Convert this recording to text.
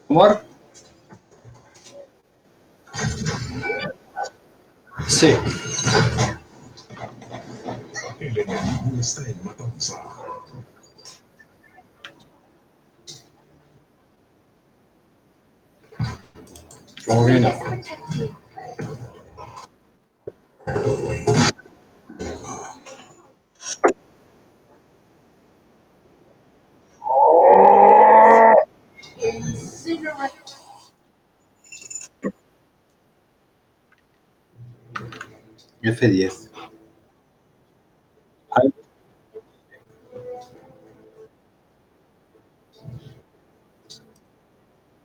Amor, sí. El enemigo está en matanza. ¿Cómo viene? F10.